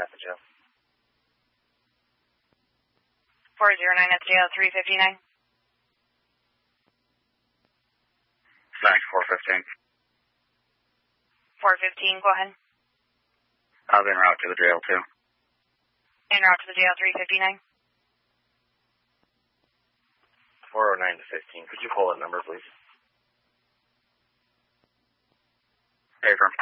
at the jail. 409 at the jail, 359. Slash 415. 415, go ahead. En route to the jail, too. En route to the jail, 359. 409 to 15. Could you pull that number, please? Affirm.